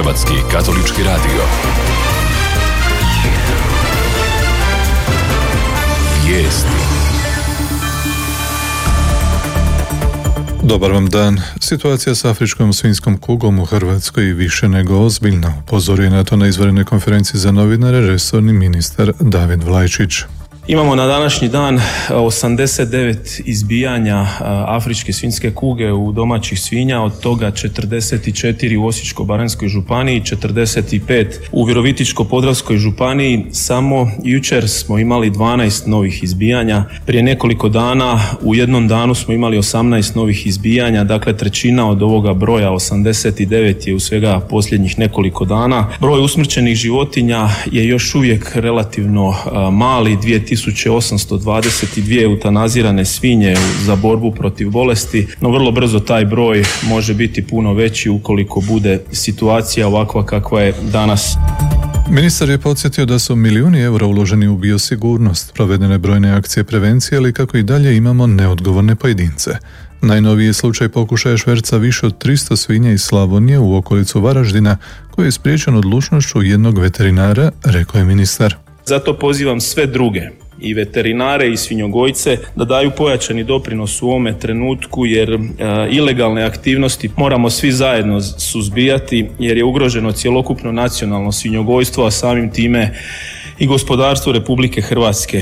Hrvatski katolički radio. Vijesti. Dobar vam dan. Situacija s afričkom svinjskom kugom u Hrvatskoj je više nego ozbiljna. Upozorio je na to na izvanrednoj konferenciji za novinare resorni ministar David Vlajčić. Imamo na današnji dan 89 izbijanja afričke svinjske kuge u domaćih svinja, od toga 44 u Osječko-baranjskoj županiji, 45 u Virovitičko-podravskoj županiji. Samo jučer smo imali 12 novih izbijanja. Prije nekoliko dana u jednom danu smo imali 18 novih izbijanja, dakle trećina od ovoga broja 89 je u svega posljednjih nekoliko dana. Broj usmrćenih životinja je još uvijek relativno mali, 2822 eutanazirane svinje za borbu protiv bolesti, no vrlo brzo taj broj može biti puno veći ukoliko bude situacija ovakva kakva je danas. Ministar je podsjetio da su milijuni eura uloženi u biosigurnost, provedene brojne akcije prevencije, ali kako i dalje imamo neodgovorne pojedince. Najnoviji je slučaj pokušaja šverca više od 300 svinja iz Slavonije u okolicu Varaždina, koji je spriječen odlučnošću jednog veterinara, rekao je ministar. Zato pozivam sve druge, i veterinare i svinjogojce, da daju pojačani doprinos u ovome trenutku, jer ilegalne aktivnosti moramo svi zajedno suzbijati, jer je ugroženo cjelokupno nacionalno svinjogojstvo, a samim time i gospodarstvo Republike Hrvatske.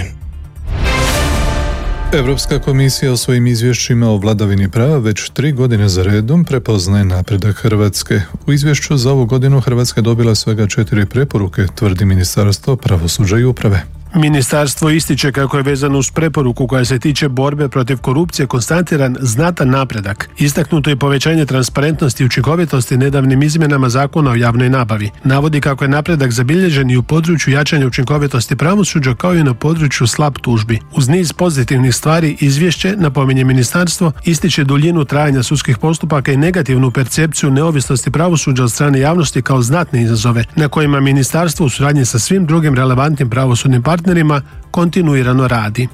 Europska komisija u svojim izvješćima o vladavini prava već 3 godine za redom prepoznaje napredak Hrvatske. U izvješću za ovu godinu Hrvatska je dobila svega 4 preporuke, tvrdi Ministarstvo pravosuđa i uprave. Ministarstvo ističe kako je vezano uz preporuku koja se tiče borbe protiv korupcije konstatiran znatan napredak. Istaknuto je povećanje transparentnosti i učinkovitosti nedavnim izmjenama Zakona o javnoj nabavi. Navodi kako je napredak zabilježen i u području jačanja učinkovitosti pravosuđa, kao i na području slab tužbi. Uz niz pozitivnih stvari izvješće, napominje ministarstvo, ističe duljinu trajanja sudskih postupaka i negativnu percepciju neovisnosti pravosuđa od strane javnosti kao znatne izazove, na kojima ministarstvo u suradnji sa svim drugim relevantnim pravosudnim partnerima kontinuirano radi.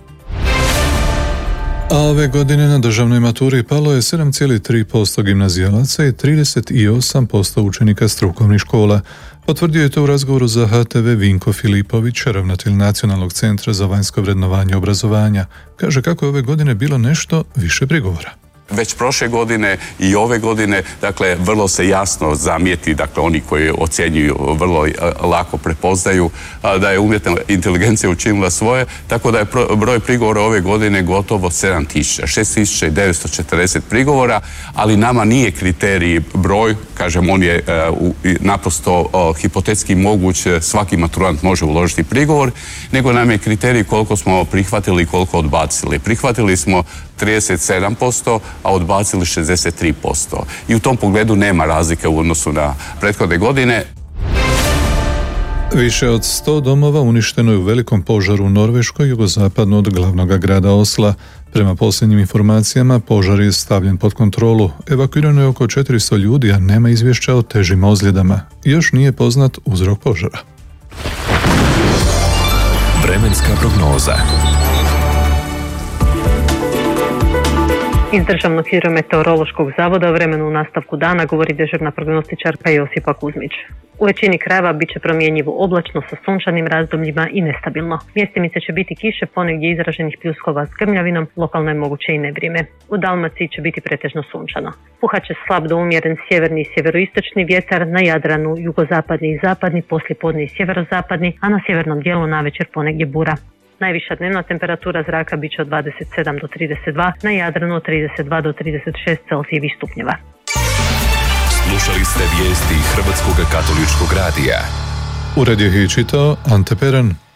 A ove godine na državnoj maturi palo je 7,3% gimnazijalaca i 38% učenika strukovnih škola. Potvrdio je to u razgovoru za HTV Vinko Filipović, ravnatelj Nacionalnog centra za vanjsko vrednovanje obrazovanja. Kaže kako je ove godine bilo nešto više prigovora. Već prošle godine i ove godine, dakle, vrlo se jasno zamijeti, dakle, oni koji ocjenjuju vrlo lako prepoznaju da je umjetna inteligencija učinila svoje, tako da je broj prigovora ove godine gotovo 7.000, 6.940 prigovora, ali nama nije kriterij broj, kažem, on je naprosto hipotetski moguć, svaki maturant može uložiti prigovor, nego nam je kriterij koliko smo prihvatili i koliko odbacili. Prihvatili smo 37%, a odbacili 63%. I u tom pogledu nema razlike u odnosu na prethodne godine. Više od 100 domova uništeno je u velikom požaru u Norveškoj, jugozapadno od glavnog grada Osla. Prema posljednjim informacijama, požar je stavljen pod kontrolu. Evakuirano je oko 400 ljudi, a nema izvješća o težim ozljedama. Još nije poznat uzrok požara. Vremenska prognoza. Iz Državnog hidrometeorološkog zavoda o vremenu u nastavku dana govori dežurna prognostičarka Josipa Kuzmić. U većini krajeva bit će promjenjivo oblačno sa sunčanim razdobljima i nestabilno. Mjestimice će biti kiše, ponegdje izraženih pljuskova s grmljavinom, lokalno je moguće i nevrijeme. U Dalmaciji će biti pretežno sunčano. Puhat će slab do umjeren sjeverni i sjeveroistočni vjetar, na Jadranu jugozapadni i zapadni, poslijepodne i sjeverozapadni, a na sjevernom dijelu navečer ponegdje bura. Najviša dnevna temperatura zraka bit će od 27 do 32, na Jadranu od 32 do 36 Celzijevih stupnjeva. Slušali ste vijesti Hrvatskog katoličkog radija. Ured je čitao Ante Peran.